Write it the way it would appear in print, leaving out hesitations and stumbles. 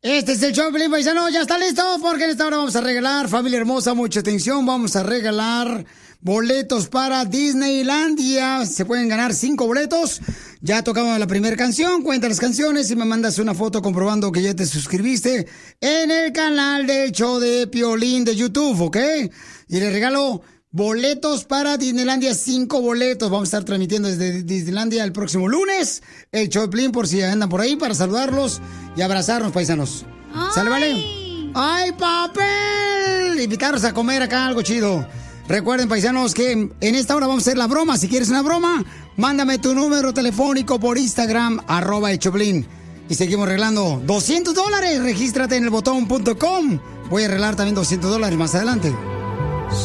Este es el show, Pelín Paisano, ya está listo, porque en esta hora vamos a regalar, familia hermosa, mucha atención, vamos a regalar boletos para Disneylandia. Se pueden ganar 5 boletos. Ya tocamos la primera canción, cuenta las canciones y me mandas una foto comprobando que ya te suscribiste en el canal del show de Piolín de YouTube, ¿ok? Y le regalo boletos para Disneylandia, 5 boletos. Vamos a estar transmitiendo desde Disneylandia el próximo lunes. El show de Piolín, por si andan por ahí, para saludarlos y abrazarnos, paisanos. ¿Sale, vale? ¡Ay, papel! Invitarlos a comer acá algo chido. Recuerden, paisanos, que en esta hora vamos a hacer la broma. Si quieres una broma, mándame tu número telefónico por Instagram, @el Choplin. Y seguimos arreglando $200. Regístrate en elbotón.com. Voy a arreglar también $200 más adelante.